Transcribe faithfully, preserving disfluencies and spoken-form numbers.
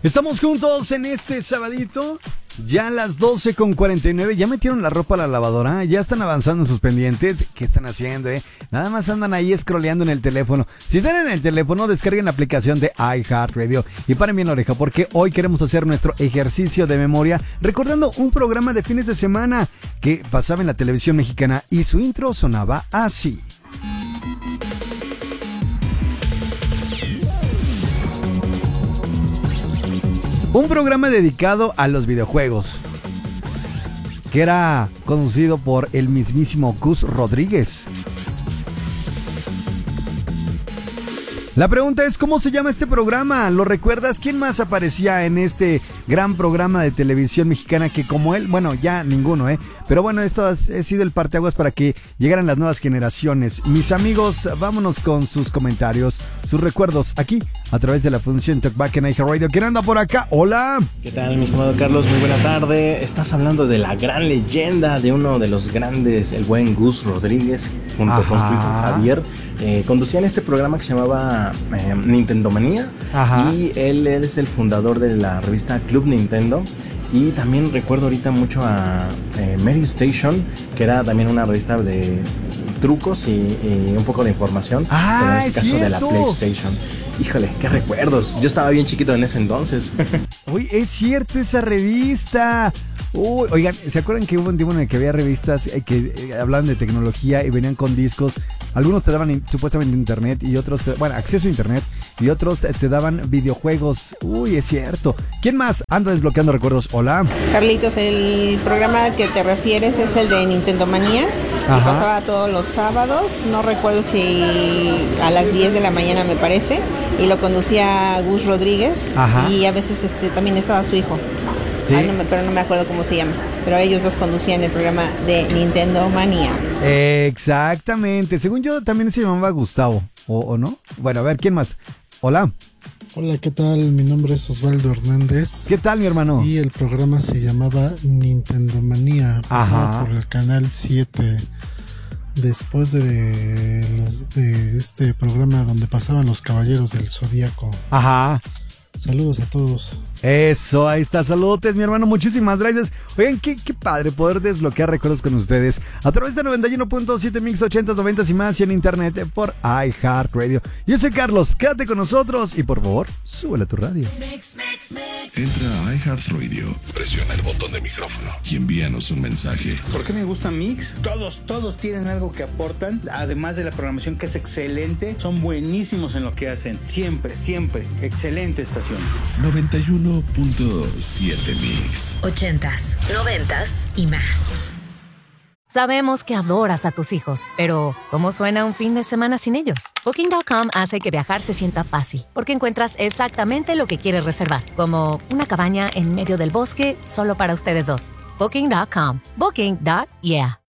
Estamos juntos en este sabadito, ya a las doce con cuarenta y nueve. ¿Ya metieron la ropa a la lavadora? ¿Ya están avanzando en sus pendientes? ¿Qué están haciendo, eh? Nada más andan ahí scrolleando en el teléfono. Si están en el teléfono, descarguen la aplicación de iHeartRadio y paren bien la oreja, porque hoy queremos hacer nuestro ejercicio de memoria recordando un programa de fines de semana que pasaba en la televisión mexicana y su intro sonaba así. Un programa dedicado a los videojuegos, que era conducido por el mismísimo Gus Rodríguez. La pregunta es, ¿cómo se llama este programa? ¿Lo recuerdas? ¿Quién más aparecía en este gran programa de televisión mexicana que como él? Bueno, ya ninguno, ¿eh? Pero bueno, esto ha, ha sido el parteaguas para que llegaran las nuevas generaciones. Mis amigos, vámonos con sus comentarios, sus recuerdos, aquí, a través de la función Talkback en iHeartRadio. ¿Quién anda por acá? ¡Hola! ¿Qué tal, mi estimado Carlos? Muy buena tarde. Estás hablando de la gran leyenda de uno de los grandes, el buen Gus Rodríguez, junto Ajá. con su hijo Javier. Eh, conducían este programa que se llamaba eh, Nintendo Manía. Ajá. Y él es el fundador de la revista Club Nintendo. Y también recuerdo ahorita mucho a eh, Mary Station, que era también una revista de trucos y, y un poco de información. Ah, pero en este caso cierto. de la PlayStation. Híjole, qué recuerdos. Yo estaba bien chiquito en ese entonces. Uy, es cierto esa revista. Uy, oigan, ¿se acuerdan que hubo un tiempo en el que había revistas que eh, hablaban de tecnología y venían con discos? Algunos te daban in, supuestamente internet y otros, te, bueno, acceso a internet y otros te daban videojuegos. Uy, es cierto. ¿Quién más anda desbloqueando recuerdos? Hola. Carlitos, el programa al que te refieres es el de Nintendo Manía. Ajá. Que pasaba todos los sábados, no recuerdo si a las diez de la mañana me parece, y lo conducía Gus Rodríguez. Ajá. Y a veces este también estaba su hijo. ¿Sí? Ay, no me, pero no me acuerdo cómo se llama. Pero ellos dos conducían el programa de Nintendo Manía. Exactamente. Según yo también se llamaba Gustavo, ¿o, o no? Bueno, a ver, ¿quién más? Hola. Hola, ¿qué tal? Mi nombre es Osvaldo Hernández. ¿Qué tal, mi hermano? Y el programa se llamaba Nintendo Manía. Pasaba por el canal siete. Después de, los, de este programa donde pasaban los Caballeros del Zodíaco. Ajá. Saludos a todos. Eso, ahí está, saludos mi hermano, muchísimas gracias. Oigan, qué, qué padre poder desbloquear recuerdos con ustedes a través de noventa y uno punto siete Mix ochenta, noventa y más y en internet por iHeartRadio. Yo soy Carlos, quédate con nosotros y por favor, súbele a tu radio. Mix, mix, mix. Entra a iHeartRadio, presiona el botón de micrófono y envíanos un mensaje. ¿Por qué me gusta Mix? Todos, todos tienen algo que aportan, además de la programación que es excelente, son buenísimos en lo que hacen, siempre, siempre, excelente estación. noventa y uno punto siete Mix. Ochentas, noventas y más. Sabemos que adoras a tus hijos, pero ¿cómo suena un fin de semana sin ellos? Booking punto com hace que viajar se sienta fácil, porque encuentras exactamente lo que quieres reservar, como una cabaña en medio del bosque solo para ustedes dos. Booking punto com. Booking. Yeah.